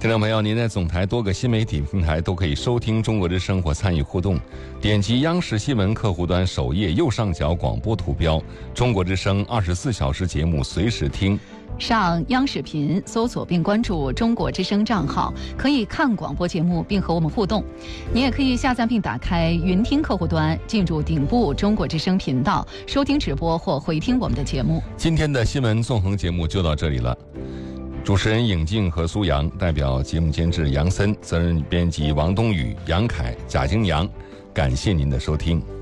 听众朋友，您在总台多个新媒体平台都可以收听中国之声或参与互动，点击央视新闻客户端首页右上角广播图标，中国之声24小时节目随时听。 上央视频搜索并关注中国之声账号，可以看广播节目并和我们互动。你也可以下载并打开云听客户端，进入顶部中国之声频道，收听直播或回听我们的节目。 今天的新闻纵横节目就到这里了。主持人尹静和苏阳，代表节目监制杨森，责任编辑王冬雨、杨凯、贾京阳，感谢您的收听。